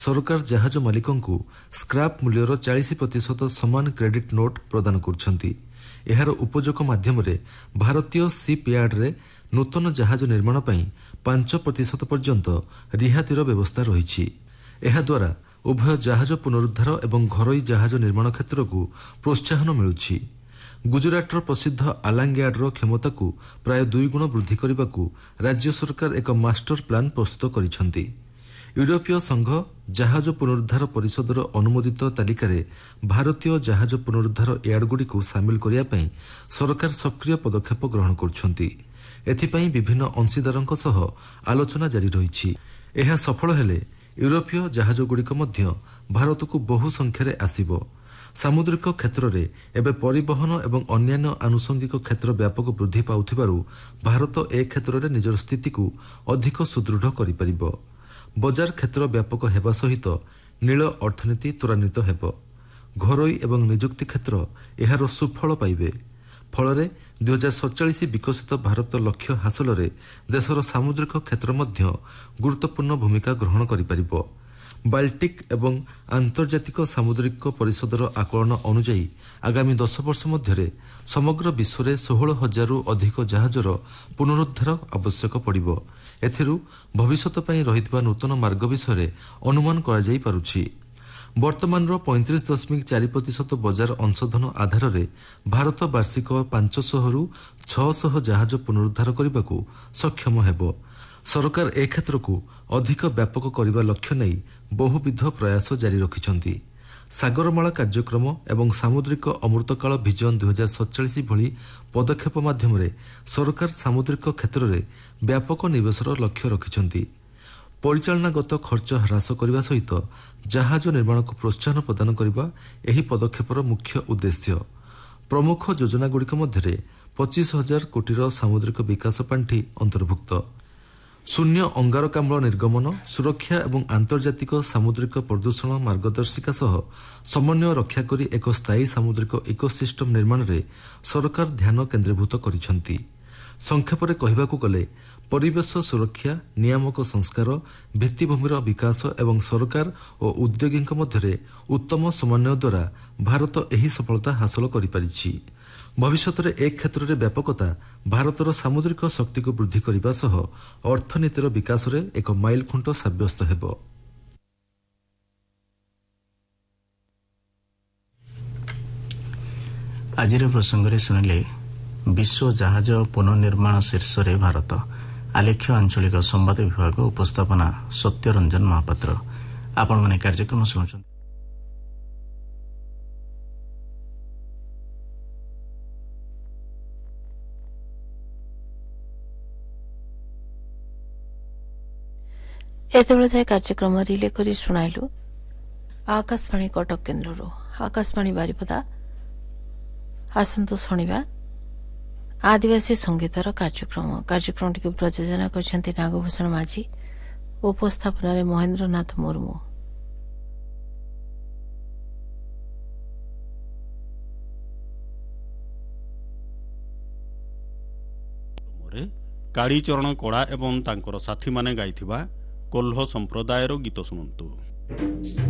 सरकार जहाज मालिकंकु स्क्राप मूल्यर 40% समान क्रेडिट नोट प्रदान करुछंती। एहार उपयोग माध्यम भारतीय शिपयार्ड रे नूतन जहाज निर्माण पई 5% पर्यंत रिहातिर व्यवस्था रही। द्वारा उभय जहाज पुनरुद्धार एवं घरोई जहाज निर्माण क्षेत्र को प्रोत्साहन मिलुछि। गुजरातर प्रसिद्ध आलांग यार्डर क्षमता को प्राय 2 गुण वृद्धि करने को राज्य सरकार एक मास्टर प्लान प्रस्तुत करिसेंती। यूरोपीय संघ जहाज पुनरुद्धार परिषदर अनुमोदित तालिकार भारतीय जहाज पुनरुद्धार यार्डगुड़ी को सामिल करने सरकार सक्रिय पदक्षेप ग्रहण करुछंती। एथिपाई विभिन्न अंशीदारंक सह आलोचना जारी रही। यह सफल हेले यूरोपीय जहाजगुड़िक मध्य भारत को बहु संख्यारे आसिबो। सामुद्रिक क्षेत्र में एवं परिवहन एवं अन्यान्य आनुषंगिक क्षेत्र व्यापक वृद्धि पाउथिबारु भारत ए क्षेत्र में निजर स्थिति को अधिक सुदृढ़ करिपारिबो। बजार क्षेत्र व्यापक हेबा सहित नील अर्थनीति त्वरान्वित हेब। घरोई एवं निजुक्ति क्षेत्र एहार सुफल पाइबे। फल 2047 विकसित भारत लक्ष्य हासिल में देशर सामुद्रिक क्षेत्र मध्य गुरुत्वपूर्ण भूमिका ग्रहण करिपारिबो। बाल्टिक एवं आंतर्जातिक सामुद्रिक परिषदर आकलन अनुजाई आगामी 10 वर्ष मध्य समग्र विश्व में 16,000 अधिक जहाजर पुनरुद्धार आवश्यक पड़िबो। एथिरु भविष्यत पई रहितबा नूतन मार्ग विषय अनुमान करा जाई पारुछि। वर्तमान 35.4% बजार अंशधन आधार में भारत वार्षिक 500 रु 600 जहाज पुनरुद्धार करने को सक्षम हेबो। सरकार ए क्षेत्र को अधिक व्यापक करने लक्ष्य नहीं बहुविध प्रयास जारी रखिछंती। सागरमाला कार्यक्रम एवं सामुद्रिक अमृतकाल विजन 2047 भली पदक्षेप माध्यम सरकार सामुद्रिक क्षेत्र में व्यापक निवेशर लक्ष्य रखिछंती। परिचालनागत खर्च ह्रास करने सहित जहाज निर्माण को प्रोत्साहन प्रदान करने एही पदक्षेपर मुख्य उद्देश्य। प्रमुख योजनागुड़िक मध्य 25,000 कोटीर सामुद्रिक विकास पांठि अंतर्भुक्त। शून्य अंगारकाम्ल निर्गमन सुरक्षा एवं आंतर्जातिक सामुद्रिक प्रदूषण मार्गदर्शिका सह समन्वय रक्षा करी एक स्थायी सामुद्रिक इकोसिस्टम निर्माण रे सरकार ध्यान केन्द्रीभूत करिसेंती। संक्षेप में कहबाकू गले परिवेश सुरक्षा नियामक संस्कार भित्तिभूमिर विकास एवं सरकार और उद्योगी मध्य उत्तम समन्वय द्वारा भारत एही सफलता हासिल करिपारिछि। भविष्य में एक क्षेत्र में व्यापकता भारतर सामुद्रिक शक्ति को वृद्धि करने सह अर्थनीतिर विकास में एक माइल खुंट सब्यस्त हेब। आज प्रसंग शुणिले विश्व जहाज पुनर्निर्माण शीर्ष में भारत आलेख्य आंचलिक संवाद विभाग उपस्थापना सत्यरंजन महापात्र। आपण माने कार्यक्रम शुणुछन। एतबेले कार्यक्रम रिले करी सुनाइलु आकाशवाणी कटक केन्द्र आकाशवाणी बारिपदा। आसंतु शुणिबा आदिवासी संगीतर कार्यक्रम टी प्रयोजना करछन्ती नागभूषण माझी। उपस्थापना रे महेंद्रनाथ मुर्मू। कालीचरण कड़ा एवं तांकर साथी माने गाइथिबा कोल्ह संप्रदायर गीत शुणु।